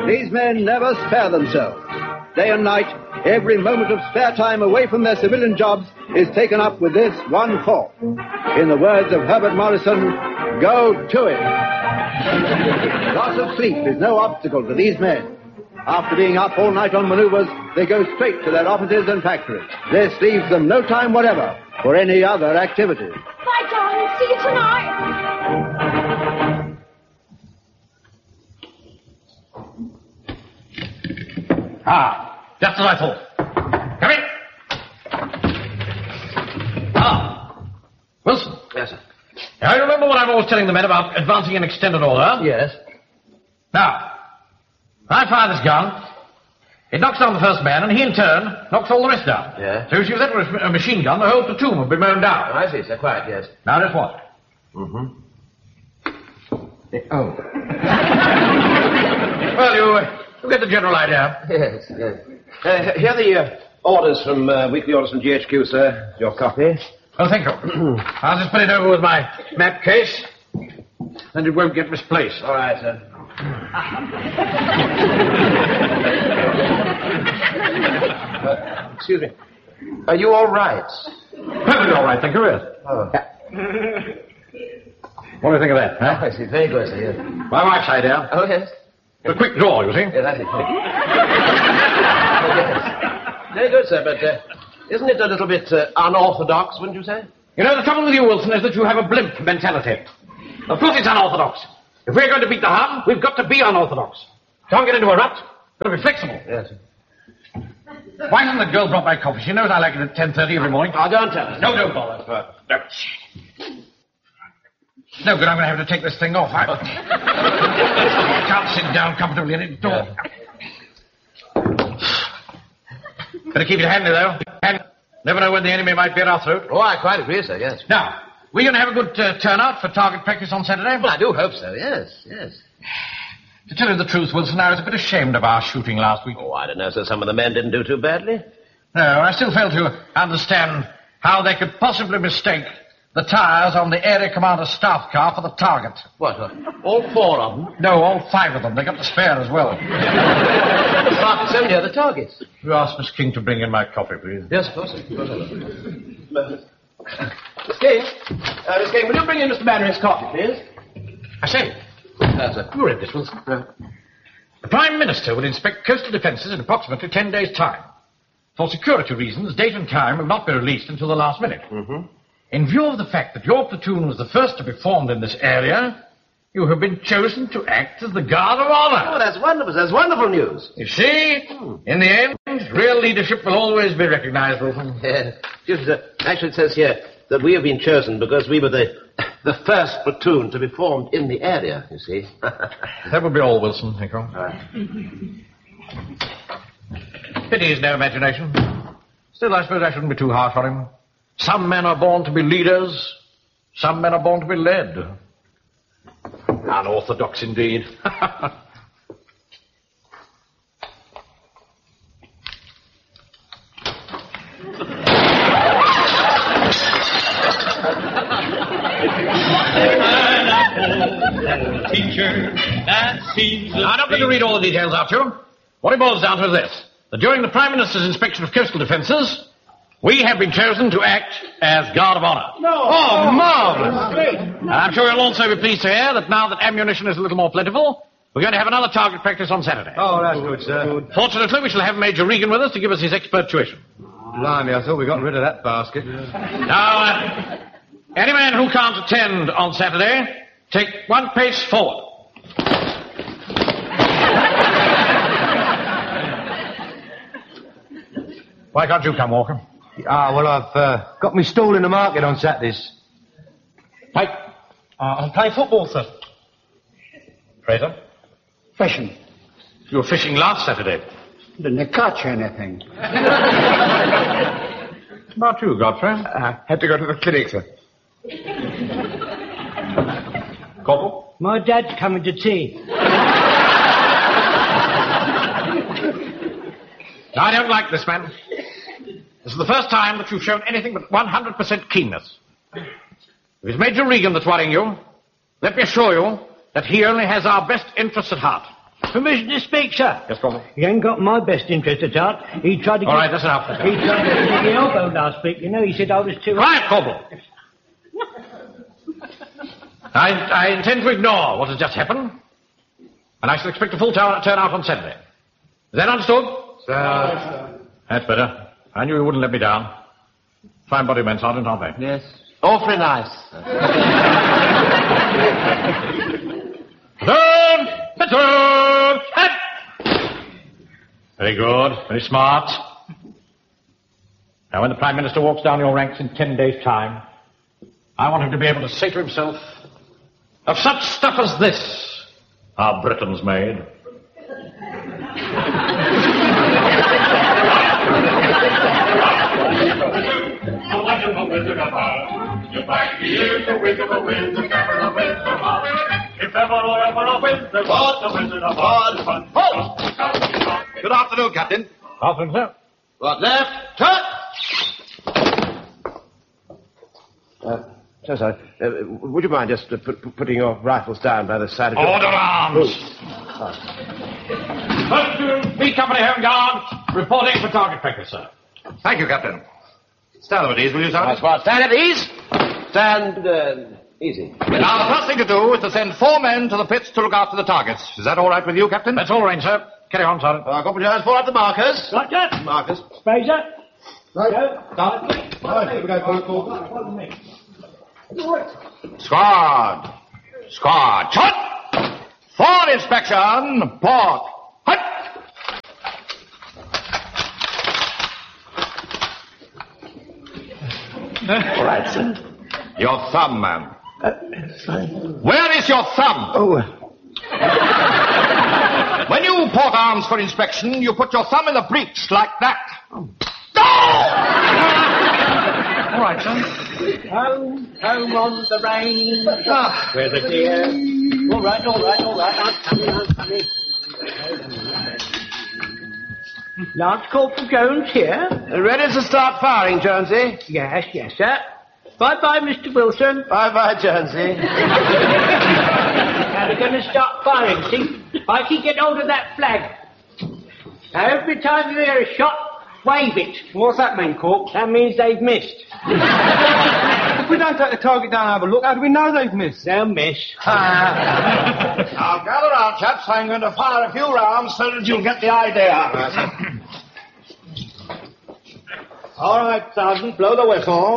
These men never spare themselves. Day and night, every moment of spare time away from their civilian jobs is taken up with this one thought. In the words of Herbert Morrison, go to it. Loss of sleep is no obstacle to these men. After being up all night on maneuvers, they go straight to their offices and factories. This leaves them no time whatever for any other activity. Bye, darling. See you tonight. Just as I thought. Come in. Wilson. Yes, sir. Now, you remember what I'm always telling the men about advancing in extended order? Yes. Now, I fire this gun. It knocks down the first man, and he, in turn, knocks all the rest down. Yeah. So if you set a machine gun, the whole platoon will be mown down. Oh, I see, sir. Quite, yes. Now, just watch. Mm-hmm. Well, you get the general idea. Yes, yes. Here are the orders from, weekly orders from GHQ, sir. Your copy. Oh, thank you. I'll just put it over with my map case, and it won't get misplaced. All right, sir. Excuse me. Are you all right? Perfectly all right, thank you, yes. Oh. What do you think of that, huh? I see. Very good, sir, yes. My wife's idea. Oh, yes. A quick draw, you see. Yeah, that's it. Yes. Very good, sir, but isn't it a little bit unorthodox, wouldn't you say? You know, the trouble with you, Wilson, is that you have a blimp mentality. Of course it's unorthodox. If we're going to beat the Hun, we've got to be unorthodox. Can't get into a rut. Got to be flexible. Yes. Why hasn't the girl brought my coffee? She knows I like it at 10:30 every morning. Oh, don't tell us. No, don't bother. No. No good, I'm going to have to take this thing off. I can't sit down comfortably in it. Better keep it handy, though. Never know when the enemy might be at our throat. Oh, I quite agree, sir, yes. Now, we're going to have a good turnout for target practice on Saturday? Well, I do hope so, yes, yes. To tell you the truth, Wilson, I was a bit ashamed of our shooting last week. Oh, I don't know, sir. Some of the men didn't do too badly. No, I still fail to understand how they could possibly mistake the tires on the area commander's staff car for the target. What? All four of them? No, all five of them. They got the spare as well. But it's only other targets. You ask Miss King to bring in my coffee, please. Yes, of course. Miss King, will you bring in Mr. Bannery's coffee, please? I say, Sir. you read this, Wilson. The Prime Minister will inspect coastal defences in approximately 10 days' time. For security reasons, date and time will not be released until the last minute. Mm-hmm. In view of the fact that your platoon was the first to be formed in this area, you have been chosen to act as the Guard of Honor. Oh, that's wonderful. That's wonderful news. You see, in the end, real leadership will always be recognized, Wilson. Actually, it says here that we have been chosen because we were the first platoon to be formed in the area, you see. That will be all, Wilson, thank you. Pity he's no imagination. Still, I suppose I shouldn't be too harsh on him. Some men are born to be leaders. Some men are born to be led. Unorthodox indeed. Teacher, that seems... I'm not going to read all the details out to you. What it boils down to is this. That during the Prime Minister's inspection of coastal defences, we have been chosen to act as Guard of Honor. No. Oh, marvellous. Great. I'm sure you'll also be pleased to hear that now that ammunition is a little more plentiful, we're going to have another target practice on Saturday. Oh, that's good, sir. Fortunately, we shall have Major Regan with us to give us his expert tuition. Blimey, I thought we got rid of that basket. Now, any man who can't attend on Saturday, take one pace forward. Why can't you come, Walker? Well, I've got me stall in the market on Saturdays. Mike? I'm playing football, sir. Fraser? Fishing. You were fishing last Saturday. Didn't catch anything. What about you, Godfrey? I had to go to the clinic, sir. Corporal? My dad's coming to tea. I don't like this, man. This is the first time that you've shown anything but 100% keenness. If it's Major Regan that's worrying you, let me assure you that he only has our best interests at heart. Permission to speak, sir. Yes, Corporal. He ain't got my best interest at heart. He tried to All right, that's enough. He tried to give me the elbow last week. You know, he said I was too... Quiet, Corporal! I intend to ignore what has just happened, and I shall expect a full turnout on Saturday. Is that understood? Sir. That's better. I knew you wouldn't let me down. Fine body men, Sergeant, aren't they? Yes. Awfully nice. Platoon! Very good. Very smart. Now, when the Prime Minister walks down your ranks in 10 days' time, I want him to be able to say to himself, of such stuff as this are Britons made. You might be the Wizard of the Wind, the Never the Wind of Oz. If ever or ever a wind, there was the Wizard of Oz. Halt! Good afternoon, Captain. Afternoon, sir. What left? Turn! So sorry. Would you mind just putting your rifles down by the side of your... Order arms! Platoon, B Company Home Guard, reporting for target practice, sir. Thank you, Captain. Stand at ease, will you, Sergeant? That's what. Stand at ease. Stand easy. Now, the first thing to do is to send 4 men to the pits to look after the targets. Is that all right with you, Captain? That's all right, sir. Carry on, Sergeant. Corporal Jones, pull out the markers. Right, sir. Markers. Fraser. Right. Go. Right, here we go, Corporal. Squad! Shut! For inspection, port. Hut! All right, sir. Your thumb, man. Where is your thumb? Oh, When you port arms for inspection, you put your thumb in the breech like that. All right, son. Home on the range. Where's the dear? All right. I'm coming. Lance Corporal Jones here. ready to start firing, Jonesy? Yes, sir. Bye-bye, Mr. Wilson. Bye-bye, Jonesy. Now they're going to start firing, see? I can get hold of that flag. Now, every time you hear a shot, wave it. What's that mean, Corp? That means they've missed. If we don't take the target down and have a look, how do we know they've missed? They'll miss. Now, gather round, chaps. I'm going to fire a few rounds so that you'll get the idea. All right, Sergeant, blow the whistle.